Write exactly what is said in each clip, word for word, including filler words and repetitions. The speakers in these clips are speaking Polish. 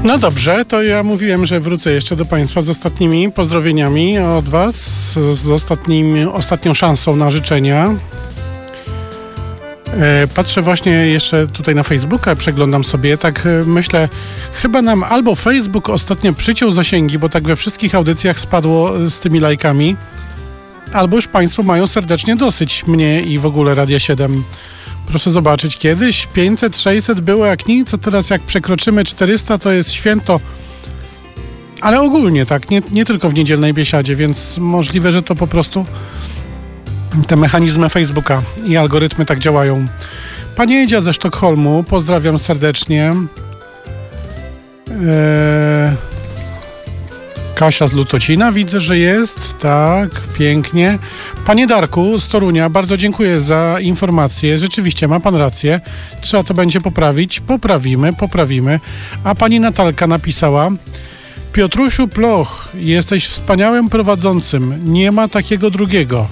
No dobrze, to ja mówiłem, że wrócę jeszcze do Państwa z ostatnimi pozdrowieniami od Was, z ostatnim, ostatnią szansą na życzenia. Patrzę właśnie jeszcze tutaj na Facebooka, przeglądam sobie, tak myślę, chyba nam albo Facebook ostatnio przyciął zasięgi, bo tak we wszystkich audycjach spadło z tymi lajkami, albo już Państwo mają serdecznie dosyć mnie i w ogóle Radia siedem. Proszę zobaczyć, kiedyś pięćset, sześćset było jak nic, a teraz jak przekroczymy czterysta, to jest święto. Ale ogólnie tak, nie, nie tylko w niedzielnej biesiadzie, więc możliwe, że to po prostu te mechanizmy Facebooka i algorytmy tak działają. Pani Edzia ze Sztokholmu, pozdrawiam serdecznie. Eee... Kasia z Lutocina, widzę, że jest. Tak, pięknie. Panie Darku z Torunia, bardzo dziękuję za informację. Rzeczywiście, ma pan rację. Trzeba to będzie poprawić. Poprawimy, poprawimy. A pani Natalka napisała: Piotrusiu Ploch, jesteś wspaniałym prowadzącym. Nie ma takiego drugiego.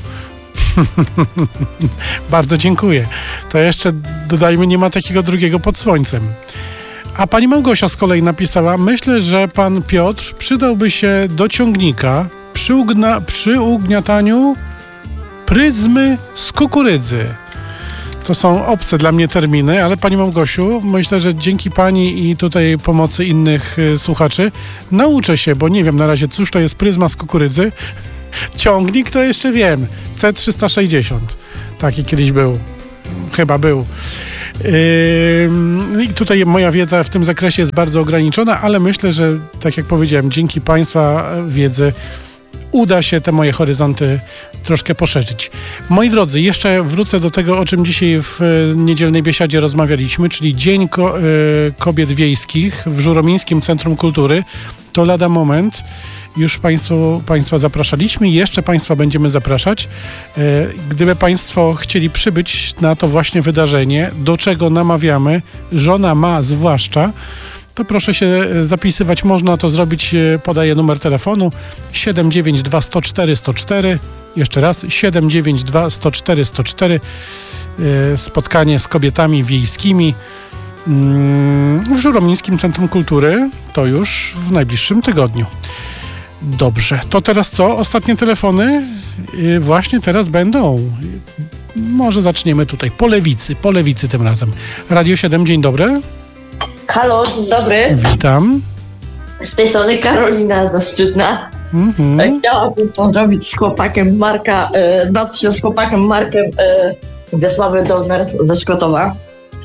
Bardzo dziękuję. To jeszcze dodajmy, nie ma takiego drugiego pod słońcem. A pani Małgosia z kolei napisała: myślę, że pan Piotr przydałby się do ciągnika przy, ugna, przy ugniataniu pryzmy z kukurydzy. To są obce dla mnie terminy, ale pani Małgosiu, myślę, że dzięki pani i tutaj pomocy innych y, słuchaczy nauczę się, bo nie wiem na razie, cóż to jest pryzma z kukurydzy. Ciągnik to jeszcze wiem. C trzysta sześćdziesiąt. Taki kiedyś był. Chyba był. Yy, I tutaj moja wiedza w tym zakresie jest bardzo ograniczona, ale myślę, że tak jak powiedziałem, dzięki Państwa wiedzy uda się te moje horyzonty troszkę poszerzyć. Moi drodzy, jeszcze wrócę do tego, o czym dzisiaj w niedzielnej biesiadzie rozmawialiśmy, czyli Dzień Ko- yy, Kobiet Wiejskich w Żuromińskim Centrum Kultury. To lada moment. Już Państwu, Państwa zapraszaliśmy i jeszcze Państwa będziemy zapraszać. Gdyby Państwo chcieli przybyć na to właśnie wydarzenie, do czego namawiamy, żona ma zwłaszcza, to proszę się zapisywać. Można to zrobić, podaję numer telefonu siedem dziewięć dwa sto cztery sto cztery. Jeszcze raz siedem dziewięć dwa sto cztery sto cztery. Spotkanie z kobietami wiejskimi w Żuromińskim Centrum Kultury to już w najbliższym tygodniu. Dobrze, to teraz co? Ostatnie telefony yy, właśnie teraz będą. Może zaczniemy tutaj po lewicy, po lewicy tym razem. Radio siedem, dzień dobry. Halo, dzień dobry. Witam. Z tej strony Karolina Zaszczytna. Mm-hmm. Chciałabym pozdrowić z chłopakiem Marka, yy, dać się z chłopakiem Markiem yy, Wiesławy Dolner ze Szkotowa.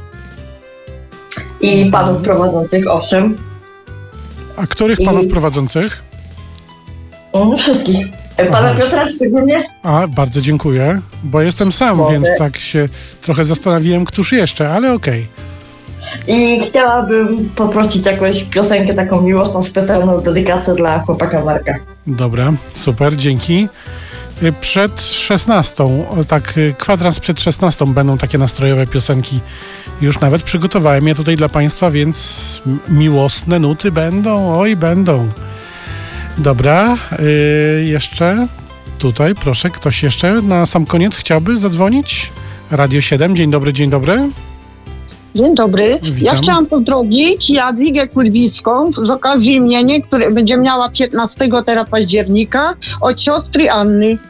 I panów prowadzących, owszem. A których I... panów prowadzących? Wszystkich. Pana Aha. Piotra szczególnie? A, bardzo dziękuję, bo jestem sam, Boże. Więc tak się trochę zastanowiłem, któż jeszcze, ale okej. Okay. I chciałabym poprosić jakąś piosenkę taką miłosną, specjalną dedykację dla chłopaka Marka. Dobra, super, dzięki. Przed szesnastą, tak kwadrans przed szesnastą będą takie nastrojowe piosenki. Już nawet przygotowałem je tutaj dla Państwa, więc miłosne nuty będą, oj będą. Dobra, yy, jeszcze tutaj, proszę, ktoś jeszcze na sam koniec chciałby zadzwonić? Radio siedem, dzień dobry, dzień dobry. Dzień dobry. Witam. Ja chciałam pozdrowić Jadwigę Kulwiską z okazji imienia, które będzie miała piętnastego teraz października od siostry Anny.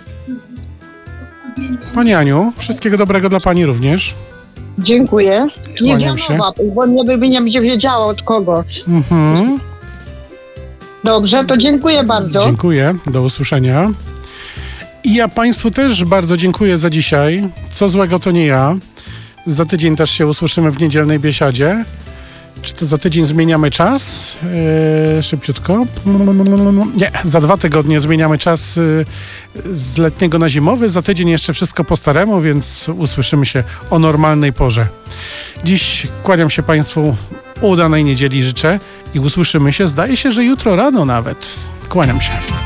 Pani Aniu, wszystkiego dobrego dla Pani również. Dziękuję. Nie Kłaniam wiadomo, bo nie by nie będzie wiedziała od kogo. Mhm. Dobrze, to dziękuję bardzo. Dziękuję, do usłyszenia. I ja Państwu też bardzo dziękuję za dzisiaj. Co złego to nie ja. Za tydzień też się usłyszymy w niedzielnej biesiadzie. Czy to za tydzień zmieniamy czas? Yy, szybciutko. Nie, za dwa tygodnie zmieniamy czas yy, z letniego na zimowy. Za tydzień jeszcze wszystko po staremu, więc usłyszymy się o normalnej porze. Dziś kłaniam się Państwu, udanej niedzieli życzę i usłyszymy się, zdaje się, że jutro rano nawet. Kłaniam się.